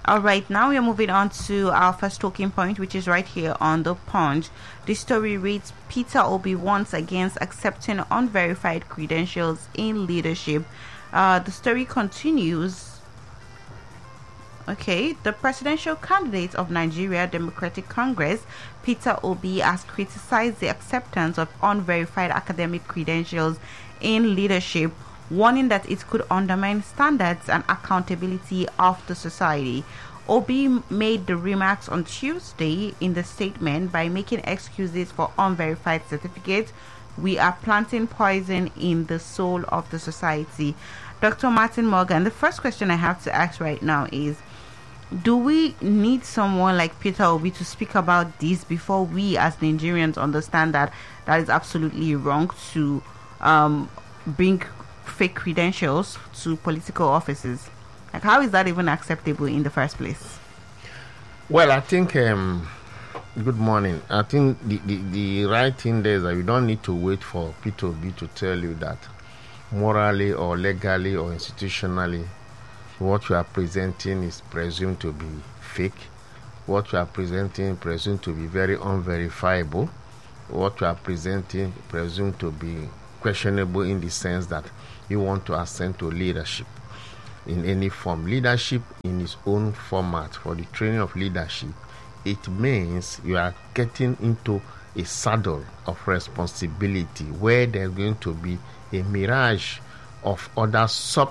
All right, now we are moving on to our first talking point, which is right here on the Punch. The story reads, Peter Obi once against accepting unverified credentials in leadership. The story continues. Okay, the presidential candidate of Nigeria Democratic Congress, Peter Obi, has criticized the acceptance of unverified academic credentials in leadership, warning that it could undermine standards and accountability of the society. Obi made the remarks on Tuesday in the statement by making excuses for unverified certificates. We are planting poison in the soul of the society. Dr. Martin Morgan, the first question I have to ask right now is, do we need someone like Peter Obi to speak about this before we as Nigerians understand that is absolutely wrong to bring fake credentials to political offices? Like, how is that even acceptable in the first place? Well, I think, good morning. I think the right thing there is that you don't need to wait for Peter Obi to tell you that morally or legally or institutionally what you are presenting is presumed to be fake. What you are presenting presumed to be very unverifiable. What you are presenting presumed to be questionable in the sense that you want to ascend to leadership in any form. Leadership in its own format, for the training of leadership, it means you are getting into a saddle of responsibility where there's going to be a mirage of other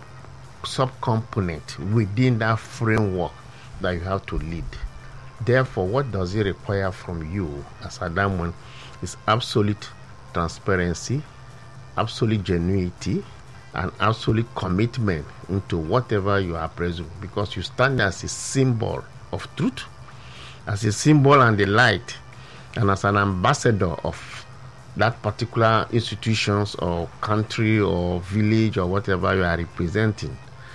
subcomponent within that framework that you have to lead. Therefore, what does it require from you as Adamu is absolute transparency, absolute genuinity, and absolute commitment into whatever you are present, because you stand as a symbol of truth, as a symbol and the light, and as an ambassador of that particular institutions or country or village or whatever you are representing.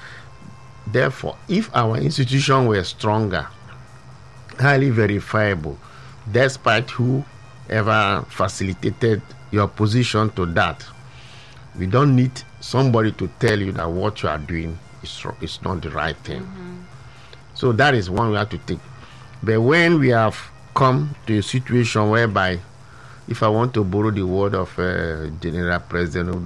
Therefore, if our institution were stronger, highly verifiable, despite whoever facilitated your position to that, we don't need somebody to tell you that what you are doing is not the right thing. Mm-hmm. So that is one we have to take. But when we have come to a situation whereby, if I want to borrow the word of General President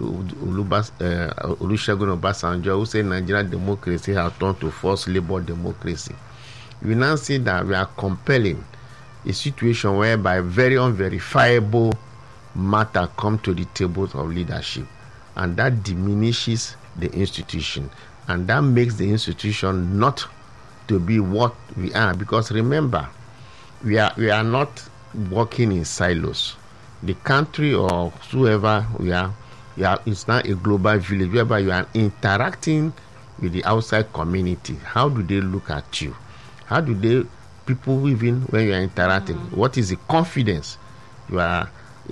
Olusegun Obasanjo, who said Nigerian democracy has turned to forced labor democracy, we now see that we are compelling a situation whereby very unverifiable matter come to the tables of leadership, and that diminishes the institution, and that makes the institution not to be what we are. Because remember, we are not working in silos. The country or whoever we are, it's not a global village whereby you are interacting with the outside community. How do they look at you? How do people even when you are interacting? What is the confidence you are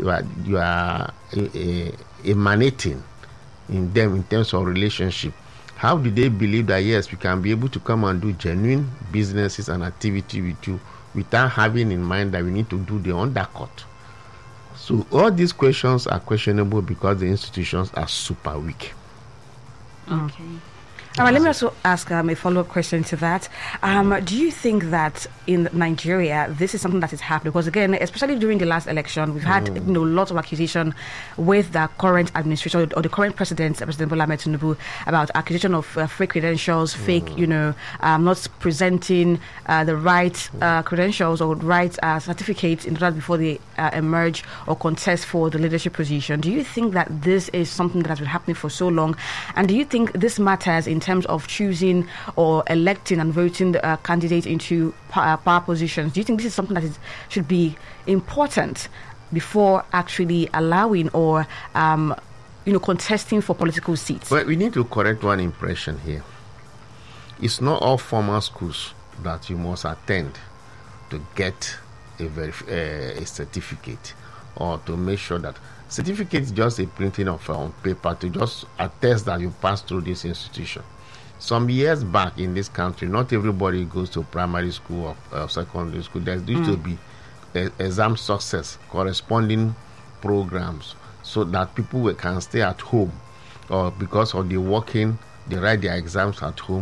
emanating in them in terms of relationship? How do they believe that yes, we can be able to come and do genuine businesses and activity with you without having in mind that we need to do the undercut? So all these questions are questionable because the institutions are super weak. Okay. All right, let me also ask a follow-up question to that. Do you think that in Nigeria, this is something that is happening? Because again, especially during the last election, we've had lots of accusation with the current administration or the current president, President Bola Ahmed Tinubu, about accusation of fake credentials, fake, not presenting the right credentials or right certificates in order before they emerge or contest for the leadership position. Do you think that this is something that has been happening for so long? And do you think this matters in terms of choosing or electing and voting the candidate into power positions? Do you think this is something that should be important before actually allowing or contesting for political seats? Well, we need to correct one impression here. It's not all formal schools that you must attend to get a certificate, or to make sure that certificate is just a printing of on paper to just attest that you passed through this institution. Some years back in this country, not everybody goes to primary school or secondary school. There used to be exam success corresponding programs so that people can stay at home, or because of the working, they write their exams at home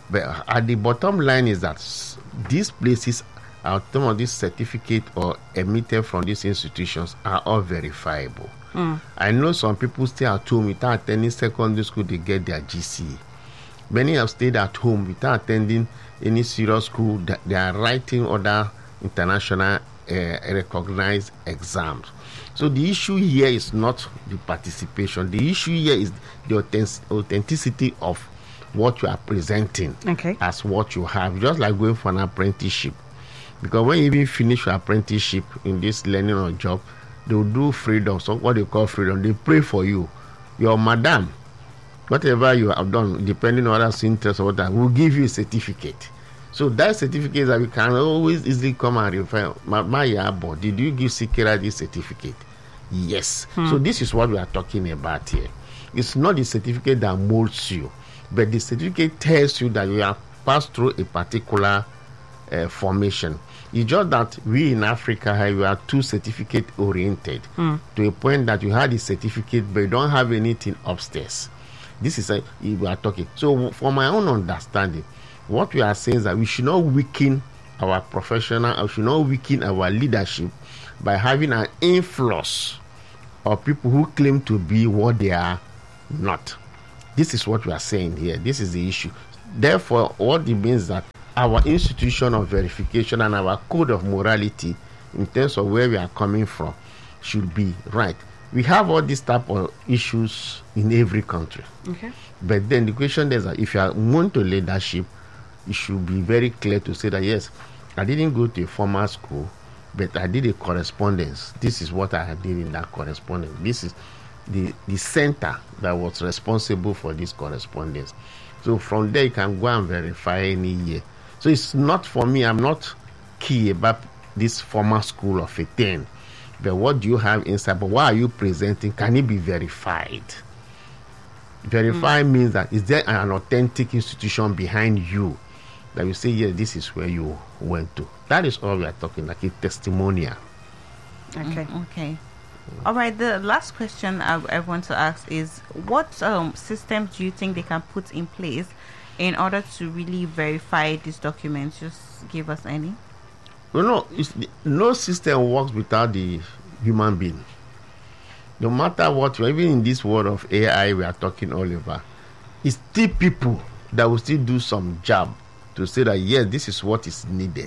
But at the bottom line is that these places, some of these certificates or emitted from these institutions are all verifiable. I know some people stay at home without attending secondary school, they get their GCE. Many have stayed at home without attending any serious school. They are writing other international recognized exams. So the issue here is not the participation. The issue here is the authenticity of what you are presenting as what you have. Just like going for an apprenticeship. Because when you even finish your apprenticeship in this learning or job, they will do freedom. So what they call freedom, they pray for you. Your madam, whatever you have done, depending on others' interests or whatever, will give you a certificate. So that certificate that we can always easily come and refer. My Yabo, did you give Sikira this certificate? Yes. So this is what we are talking about here. It's not the certificate that molds you, but the certificate tells you that you have passed through a particular formation. It's just that we in Africa, we are too certificate oriented to a point that you had a certificate but you don't have anything upstairs. This is we are talking. So from my own understanding, what we are saying is that we should not weaken our professional, we should not weaken our leadership by having an influx of people who claim to be what they are not. This is what we are saying here. This is the issue. Therefore, what it means is that our institution of verification and our code of morality in terms of where we are coming from should be right. We have all these type of issues in every country. But then the question is that if you are going to leadership, you should be very clear to say that, yes, I didn't go to a formal school, but I did a correspondence. This is what I did in that correspondence. This is the center that was responsible for this correspondence. So from there, you can go and verify any year. So it's not for me, I'm not key about this formal school of a 10. But what do you have inside? But why are you presenting? Can it be verified? Verify means that is there an authentic institution behind you that you say, yes, this is where you went to. That is all we are talking, like a testimonial. Okay. All right, the last question I want to ask is, what systems do you think they can put in place in order to really verify these documents? Just give us any. No system works without the human being. No matter what, even in this world of AI we are talking all over, it's still people that will still do some job to say that, yes, this is what is needed.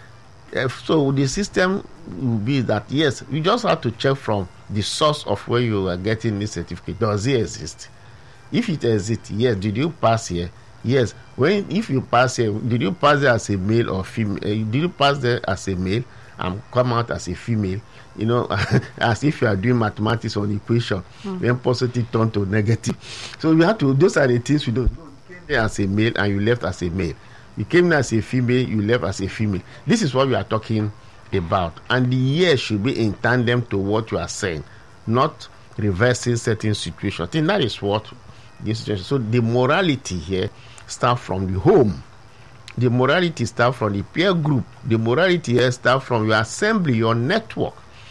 So the system will be that, yes, you just have to check from the source of where you are getting this certificate. Does it exist? If it exists, yes, did you pass here? Yes. If you pass here, did you pass there as a male or female? Did you pass there as a male and come out as a female? You know, as if you are doing mathematics on equation, when positive turn to negative. So you have to, those are the things we do. You came there as a male and you left as a male. You came there as a female, you left as a female. This is what we are talking about. And the year should be in tandem to what you are saying, not reversing certain situations. I think that is what this situation. So the morality here starts from the home. The morality starts from the peer group. The morality here starts from your assembly, your network.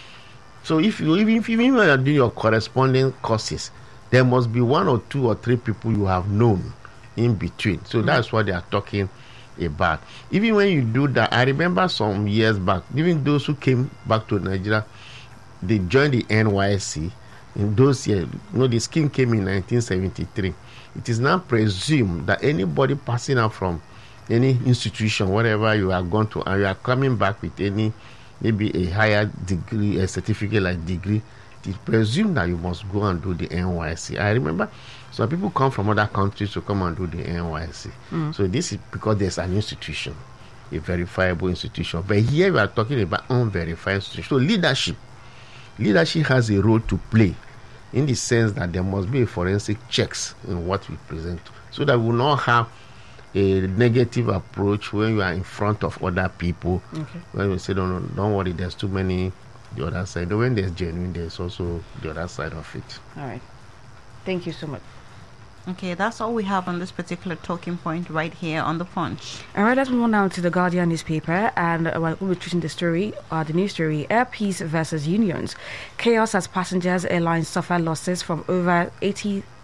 So if you even when you are doing your corresponding courses, there must be 1 or 2 or 3 people you have known in between. So that's what they are talking about. Even when you do that, I remember some years back, even those who came back to Nigeria, they joined the NYSC. In those years, the scheme came in 1973. It is now presumed that anybody passing out from any institution, whatever you are going to, and you are coming back with maybe a higher degree, a certificate like degree, it is presumed that you must go and do the NYSC. I remember some people come from other countries to come and do the NYSC. So this is because there's an institution, a verifiable institution. But here we are talking about unverified institution. So leadership has a role to play in the sense that there must be a forensic checks in what we present, so that we will not have a negative approach when you are in front of other people. When we say, don't worry, there's too many the other side. When there's genuine, there's also the other side of it. All right. Thank you so much. Okay, that's all we have on this particular talking point right here on The Punch. All right, let's move on now to the Guardian newspaper, and we'll be treating the story, the news story, Air Peace versus Unions. Chaos as passengers airlines suffer losses from over 80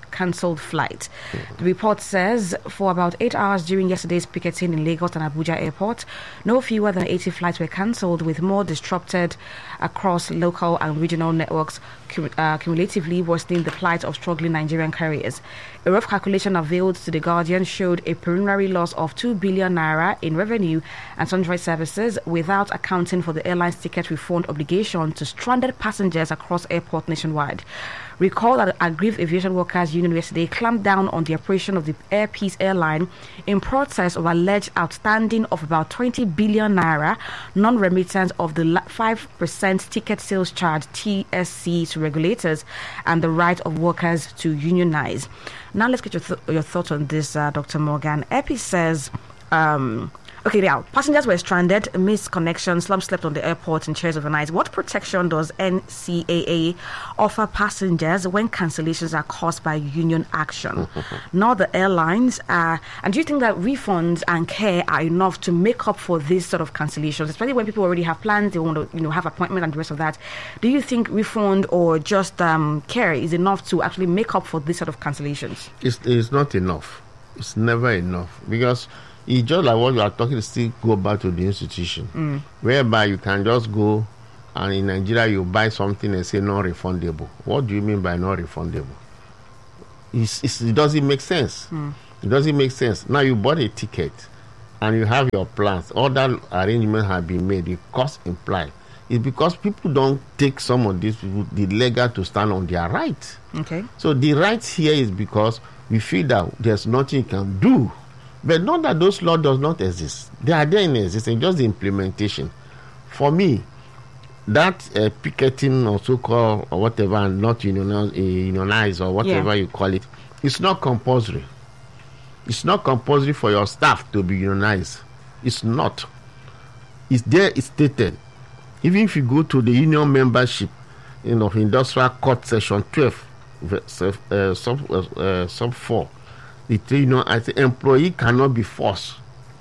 cancelled flight. The report says for about 8 hours during yesterday's picketing in Lagos and Abuja airport, no fewer than 80 flights were cancelled, with more disrupted across local and regional networks, cumulatively worsening the plight of struggling Nigerian carriers. A rough calculation availed to The Guardian showed a preliminary loss of 2 billion naira in revenue and sundry services, without accounting for the airline's ticket refund obligation to stranded passengers across airport nationwide. Recall that the Aggrieved Aviation Workers Union yesterday clamped down on the operation of the Air Peace airline in protest of alleged outstanding of about 20 billion naira non-remittance of the 5% ticket sales charge TSC to regulators and the right of workers to unionize. Now let's get your thoughts on this, Dr. Morgan. Air Peace says... Okay, now, passengers were stranded, missed connections, slump slept on the airport in chairs overnight. What protection does NCAA offer passengers when cancellations are caused by union action? Not the airlines. And do you think that refunds and care are enough to make up for these sort of cancellations, especially when people already have plans, they want to have appointment and the rest of that? Do you think refund or just care is enough to actually make up for this sort of cancellations? It's not enough. It's never enough, because it's just like what you are talking, still go back to the institution, whereby you can just go and in Nigeria you buy something and say non-refundable. What do you mean by non-refundable? It doesn't make sense. It doesn't make sense. Now you bought a ticket and you have your plans. All that arrangements have been made. The cost implied. It's because people don't take some of these people, the legal, to stand on their right. Okay. So the right here is because we feel that there's nothing you can do. But not that those laws does not exist. They are there in existence, just the implementation. For me, that picketing or so-called or whatever, and not unionized or whatever you call it, it's not compulsory. It's not compulsory for your staff to be unionized. It's not. It's there, it's stated. Even if you go to the union membership of Industrial Code Section 12, sub 4, as an employee cannot be forced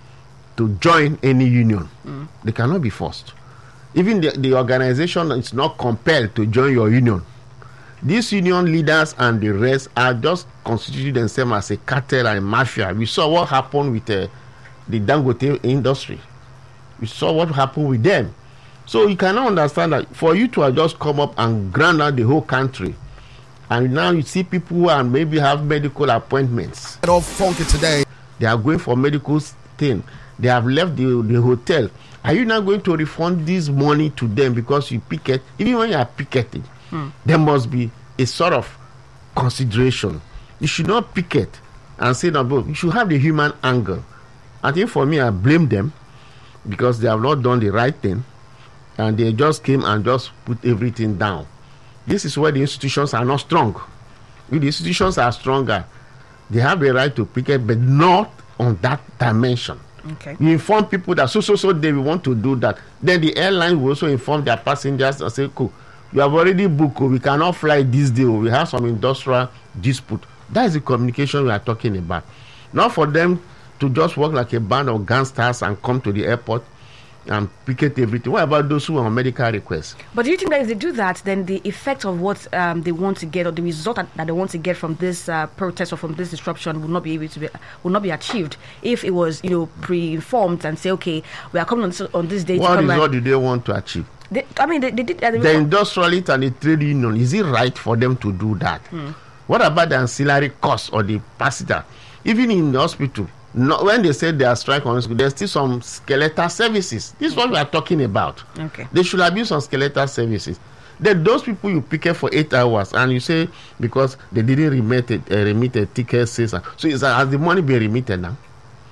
to join any union. They cannot be forced. Even the organization is not compelled to join your union. These union leaders and the rest are just constituting themselves as a cartel and mafia. We saw what happened with the Dangote industry. We saw what happened with them. So you cannot understand that for you to just come up and ground out the whole country, and now you see people who are maybe have medical appointments. All funky today. They are going for medical thing. They have left the hotel. Are you not going to refund this money to them because you picket? Even when you are picketing, there must be a sort of consideration. You should not picket and say no, but you should have the human angle. I think for me, I blame them because they have not done the right thing, and they just came and just put everything down. This is where the institutions are not strong. If the institutions are stronger, they have a right to picket, but not on that dimension. Okay. You inform people that so they will want to do that. Then the airline will also inform their passengers and say, cool, you have already booked, we cannot fly this day, we have some industrial dispute. That is the communication we are talking about. Not for them to just work like a band of gangsters and come to the airport and picket everything. What about those who are on medical requests? But do you think that if they do that, then the effect of what they want to get, or the result that they want to get from this protest or from this disruption, will not be achieved if it was pre-informed and say, okay, we are coming on this day. What result do they want to achieve? They did. The industrialists and the trade union, is it right for them to do that? What about the ancillary costs or the passenger? Even in the hospital, when they say they are striking on school, there's still some skeletal services. This is what we are talking about. Okay. They should have used some skeletal services. Then those people you picket for 8 hours, and you say because they didn't remit a ticket sales. So has the money been remitted now?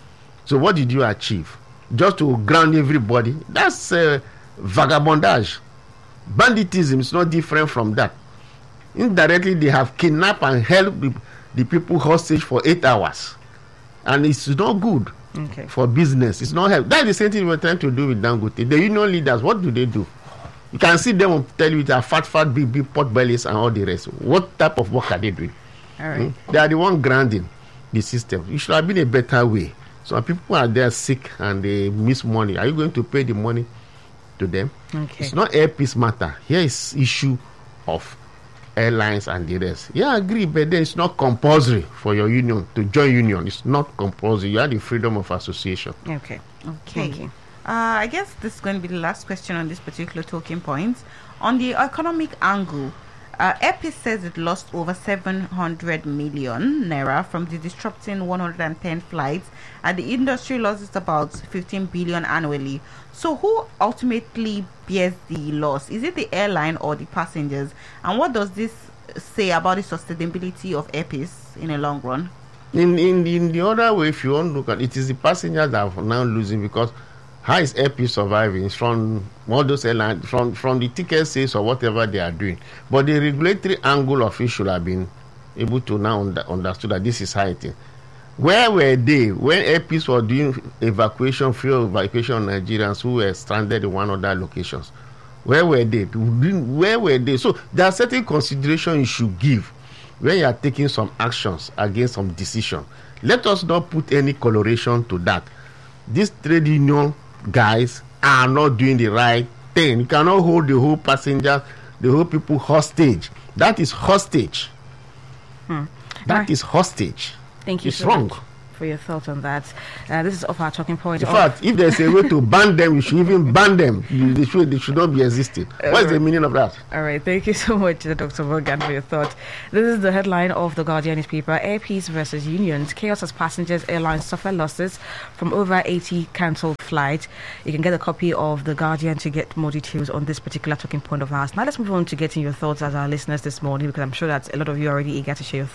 So what did you achieve? Just to ground everybody? That's vagabondage. Banditism is not different from that. Indirectly, they have kidnapped and held the people hostage for 8 hours. And it's not good for business. It's not help. That's the same thing we're trying to do with Dangote. The union leaders, what do? You can see them tell you they are fat, big pot bellies and all the rest. What type of work are they doing? All right. They are the one grounding the system. It should have been a better way. So people are there sick and they miss money. Are you going to pay the money to them? Okay. It's not Air Peace matter. Here is issue of airlines and the rest. Yeah, I agree, but then it's not compulsory for your union to join union. It's not compulsory. You have the freedom of association. Okay. Okay. Thank you. I guess this is going to be the last question on this particular talking point. On the economic angle, Airpeace says it lost over 700 million naira from the disrupting 110 flights, and the industry loses about 15 billion annually. So who ultimately bears the loss? Is it the airline or the passengers? And what does this say about the sustainability of Airpeace in a long run? In the other way, if you want to look at it, is the passengers that are now losing, because how is Airpeace surviving? It's from all those airlines, from the ticket sales or whatever they are doing. But the regulatory angle of it should have been able to now understood that this is how it is. Where were they when Airpeace was doing fuel evacuation of Nigerians who were stranded in one other locations? Where were they? Where were they? So there are certain considerations you should give when you are taking some actions against some decision. Let us not put any coloration to that. These trade union guys are not doing the right thing. You cannot hold the whole passengers, the whole people hostage. That is hostage. That is hostage. Thank you. It's wrong. Much for your thoughts on that. This is off our talking point. In fact, if there's a way to ban them, you should even ban them. They should not be existing. What's the meaning of that? All right. Thank you so much, Dr. Morgan, for your thoughts. This is the headline of the Guardian newspaper. Airpeace versus unions. Chaos as passengers, airlines suffer losses from over 80 cancelled flights. You can get a copy of the Guardian to get more details on this particular talking point of ours. Now let's move on to getting your thoughts as our listeners this morning, because I'm sure that a lot of you are already eager to share your